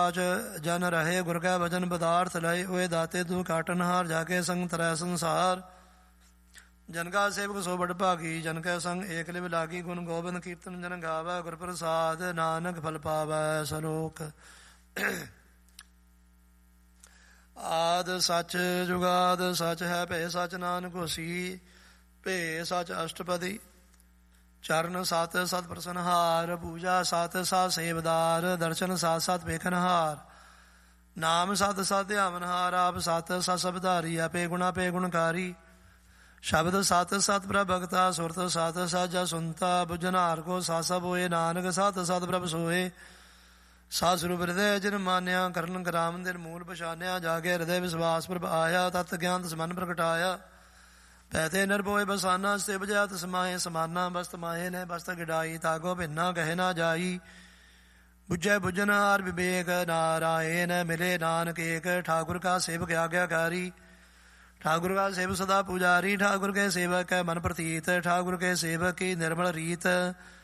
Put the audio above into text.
ਜਨ ਰਹੇ ਗੁਰ ਕੈ ਭਜਨ ਪਦਾਰਥ ਲਏ ਹੋਏ ਦਾਤੇ ਤੂੰ ਕਾਟਨਹਾਰ ਜਾ ਕੇ ਸੰਗ ਤਰੈ ਸੰਸਾਰ। ਜਨ ਕਾ ਸੇਵਕ ਸੋ ਬੜ ਭਾਗੀ ਜਨ ਕੈ ਸੰਗ ਏਕ ਲਿਵ ਲਾਗੀ ਗੁਣ ਗੋਬਿੰਦ ਕੀਰਤਨ ਜਨ ਗਾਵੈ ਗੁਰ ਪ੍ਰਸਾਦ ਨਾਨਕ ਫਲ ਪਾਵੈ ਸਲੋਕ। ਆਦ ਸੱਚ ਜੁਗਾਦ ਸੱਚ ਹੈ ਭੇ ਸੱਚ ਨਾਨਕ ਹੋਸੀ ਭੇ ਸੱਚ ਅਸ਼ਟਪਦੀ। ਚਰਨ ਸਤ ਸਤ ਪ੍ਰਸਨਹਾਰ ਪੂਜਾ ਸਤ ਸਤ ਸੇਵਦਾਰ ਦਰਸ਼ਨ ਸਤ ਸਤ ਵੇਖਨਹਾਰ। ਨਾਮ ਸਤ ਸਤ ਧਿਆਵਨਹਾਰ ਆਪ ਸਤ ਸਤ ਸਬਧਾਰੀ ਆਪੇ ਗੁਣਾ ਪੇ ਗੁਣਕਾਰੀ। ਸ਼ਬਦ ਸਤ ਸਤ ਪ੍ਰਭ ਭਗਤਾ ਸੁਰਤ ਸਤ ਸਾਜਾ ਸੁਨਤਾ ਬੁਝਨਹਾਰ ਕੋ ਸਤ ਸਭ ਹੋਏ ਨਾਨਕ ਸਤ ਸਤ ਪ੍ਰਭ ਸੋਏ। ਸਤ ਸਰੂਪ ਹਿਰਦੈ ਜਿਨ ਮਾਨਿਆ ਕਰਨ ਕਰਾਮ ਦਿਨ ਮੂਲ ਪਛਾਨਿਆ ਜਾਗੇ ਹਿਰਦੈ ਵਿਸ਼ਵਾਸ ਪ੍ਰਭ ਆਇਆ ਤਤ ਗਿਆਨ ਤਿਸ ਮਨ ਪ੍ਰਗਟਾਇਆ। ਪੈਥੇ ਨਿਰਭੋਏ ਬਸਾਨਾ ਸੇ ਬਜਾ ਤਿਸ ਮਾਹੇ ਸਮਾਨਾ ਬਸਤ ਮਾਹੇ ਨੇ ਬਸਤ ਗਿਡਾਈ ਤਾਗੋ ਭਿੰਨਾ ਕਹਿ ਨਾ ਜਾਈ। ਬੁਝੈ ਬੁਝਨਹਾਰ ਵਿਵੇਕ ਨਾਰਾਇਣ ਮਿਲੇ ਨਾਨਕ ਏਕ ਠਾਕੁਰ ਕਾ ਸੇਵਕ ਆਗਿਆਕਾਰੀ। ठाकुर का सेवक सदा पुजारी ठाकुर के सेवक है मन प्रतीत ठाकुर के सेवक की निर्मल रीत।